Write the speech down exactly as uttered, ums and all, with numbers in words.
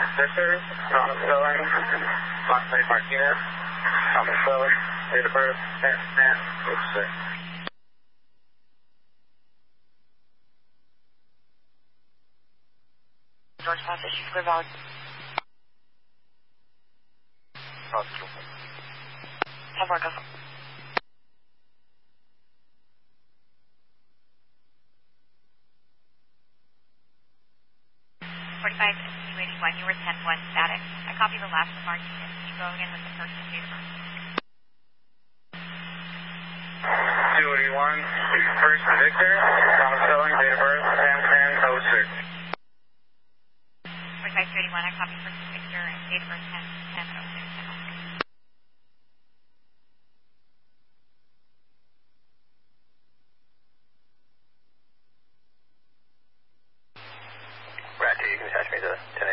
Victor, Thomas Spelling, Montgomery Martinez, Thomas Spelling, date of birth, ten ten oh six. George Passage, clear valid. Positive. ten four, go. forty-five, two eighty-one, you were ten one static. I copied the last of Martinez. Can you go again with the first and date of birth? two eighty-one, first Victor, Thomas Spelling, date of birth, ten ten oh six. forty-five, two eighty-one, I copied first Victor and date of birth ten ten oh six. Rat two, you can attach me to ten